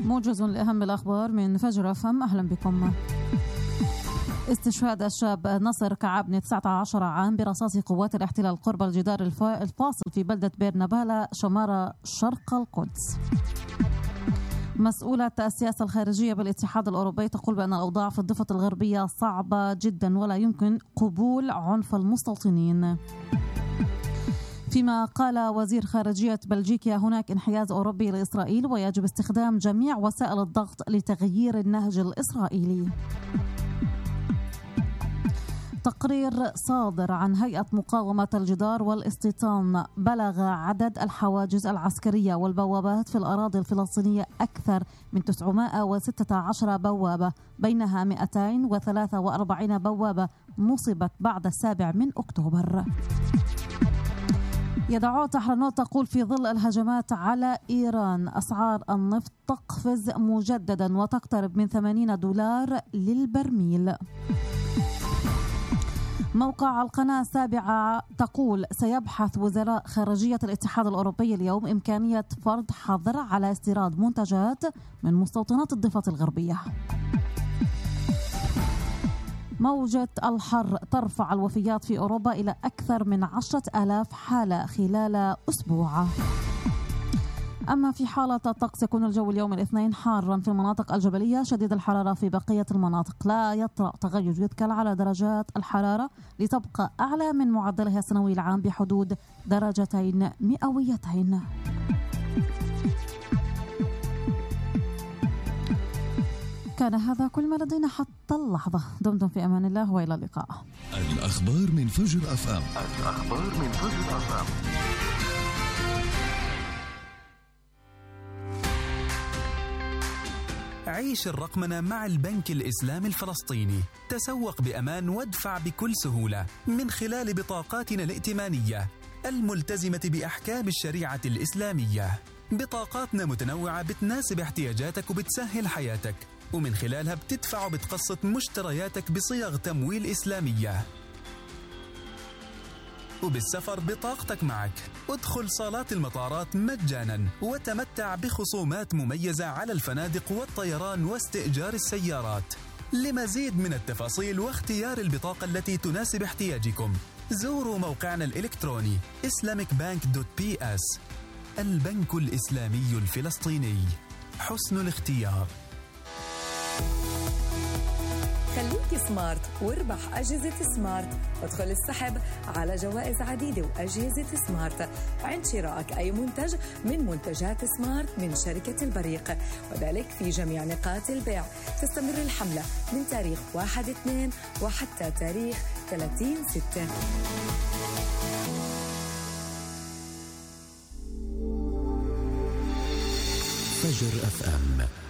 موجز لأهم الأخبار من فجر FM. أهلا بكم. استشهاد الشاب نصر كعب 19 عام برصاص قوات الاحتلال قرب الجدار الفاصل في بلدة بير نبالة شمارة شرق القدس. مسؤولة السياسة الخارجية بالاتحاد الأوروبي تقول بأن الأوضاع في الضفة الغربية صعبة جدا ولا يمكن قبول عنف المستوطنين. فيما قال وزير خارجية بلجيكا هناك انحياز أوروبي لإسرائيل ويجب استخدام جميع وسائل الضغط لتغيير النهج الإسرائيلي. تقرير صادر عن هيئة مقاومة الجدار والاستيطان بلغ عدد الحواجز العسكرية والبوابات في الأراضي الفلسطينية أكثر من 916 بوابة، بينها 243 بوابة نصبت بعد 7 أكتوبر. يدعوات حرنوت تقول في ظل الهجمات على إيران أسعار النفط تقفز مجددا وتقترب من $80 للبرميل. موقع القناة السابعة تقول سيبحث وزراء خارجية الاتحاد الأوروبي اليوم إمكانية فرض حظر على استيراد منتجات من مستوطنات الضفة الغربية. موجة الحر ترفع الوفيات في أوروبا إلى أكثر من 10,000 حالة خلال أسبوع. أما في حالة الطقس يكون الجو اليوم الاثنين حارا في المناطق الجبلية شديد الحرارة في بقية المناطق، لا يطرأ تغير يذكر على درجات الحرارة لتبقى أعلى من معدلها السنوي العام بحدود 2 مئويتين. كان هذا كل ما لدينا حتى اللحظة. دمتم في أمان الله وإلى اللقاء. الأخبار من فجر FM. عيش الرقمنة مع البنك الإسلامي الفلسطيني. تسوق بأمان وادفع بكل سهولة من خلال بطاقاتنا الائتمانية الملتزمة بأحكام الشريعة الإسلامية. بطاقاتنا متنوعة بتناسب احتياجاتك وبتسهل حياتك، ومن خلالها بتدفع وبتقسط مشترياتك بصيغ تمويل إسلامية. وبالسفر بطاقتك معك. ادخل صالات المطارات مجانا وتمتع بخصومات مميزة على الفنادق والطيران واستئجار السيارات. لمزيد من التفاصيل واختيار البطاقة التي تناسب احتياجكم زوروا موقعنا الإلكتروني islamicbank.ps. البنك الإسلامي الفلسطيني، حسن الاختيار. خليك سمارت واربح أجهزة سمارت وادخل السحب على جوائز عديدة وأجهزة سمارت عند شرائك أي منتج من منتجات سمارت من شركة البريق، وذلك في جميع نقاط البيع. تستمر الحملة من تاريخ 1/2 وحتى تاريخ 30/6. فجر FM.